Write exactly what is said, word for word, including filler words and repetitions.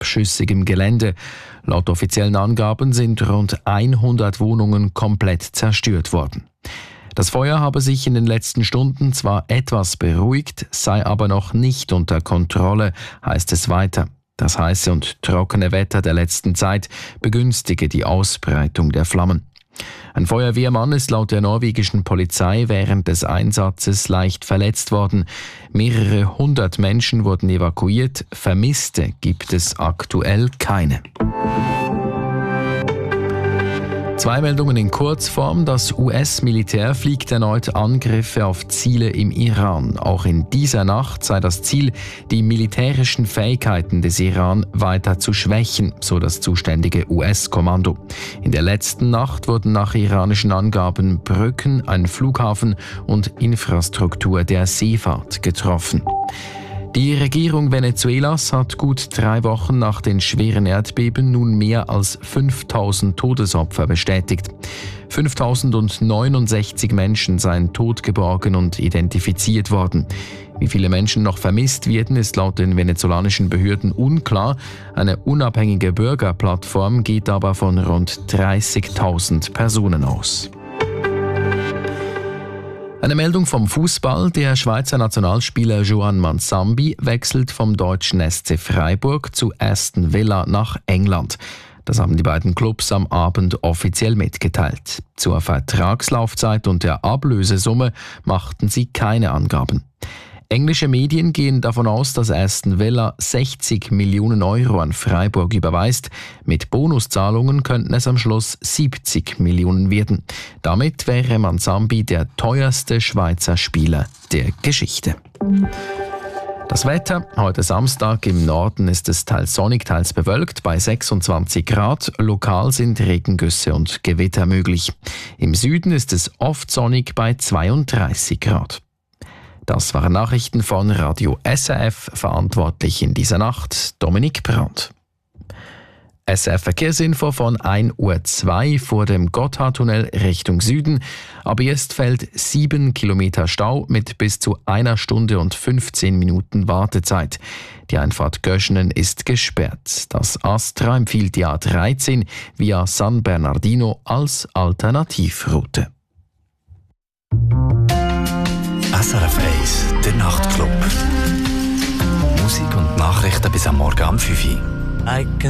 abschüssigem Gelände. Laut offiziellen Angaben sind rund hundert Wohnungen komplett zerstört worden. Das Feuer habe sich in den letzten Stunden zwar etwas beruhigt, sei aber noch nicht unter Kontrolle, heißt es weiter. Das heiße und trockene Wetter der letzten Zeit begünstige die Ausbreitung der Flammen. Ein Feuerwehrmann ist laut der norwegischen Polizei während des Einsatzes leicht verletzt worden. Mehrere hundert Menschen wurden evakuiert. Vermisste gibt es aktuell keine. Zwei Meldungen in Kurzform. Das U S-Militär fliegt erneut Angriffe auf Ziele im Iran. Auch in dieser Nacht sei das Ziel, die militärischen Fähigkeiten des Iran weiter zu schwächen, so das zuständige U S-Kommando. In der letzten Nacht wurden nach iranischen Angaben Brücken, ein Flughafen und Infrastruktur der Seefahrt getroffen. Die Regierung Venezuelas hat gut drei Wochen nach den schweren Erdbeben nun mehr als fünftausend Todesopfer bestätigt. fünftausendneunundsechzig Menschen seien tot geborgen und identifiziert worden. Wie viele Menschen noch vermisst werden, ist laut den venezolanischen Behörden unklar. Eine unabhängige Bürgerplattform geht aber von rund dreißigtausend Personen aus. Eine Meldung vom Fußball. Der Schweizer Nationalspieler Juan Manzambi wechselt vom deutschen S C Freiburg zu Aston Villa nach England. Das haben die beiden Clubs am Abend offiziell mitgeteilt. Zur Vertragslaufzeit und der Ablösesumme machten sie keine Angaben. Englische Medien gehen davon aus, dass Aston Villa sechzig Millionen Euro an Freiburg überweist. Mit Bonuszahlungen könnten es am Schluss siebzig Millionen werden. Damit wäre Manzambi der teuerste Schweizer Spieler der Geschichte. Das Wetter. Heute Samstag im Norden ist es teils sonnig, teils bewölkt bei sechsundzwanzig Grad. Lokal sind Regengüsse und Gewitter möglich. Im Süden ist es oft sonnig bei zweiunddreißig Grad. Das waren Nachrichten von Radio S R F, verantwortlich in dieser Nacht Dominik Brandt. S R F-Verkehrsinfo von ein Uhr zwei vor dem Gotthardtunnel Richtung Süden. Ab jetzt fällt sieben Kilometer Stau mit bis zu einer Stunde und fünfzehn Minuten Wartezeit. Die Einfahrt Göschenen ist gesperrt. Das Astra empfiehlt die A dreizehn via San Bernardino als Alternativroute. S R F eins, der Nachtclub. Musik und Nachrichten bis am Morgen um fünf Uhr.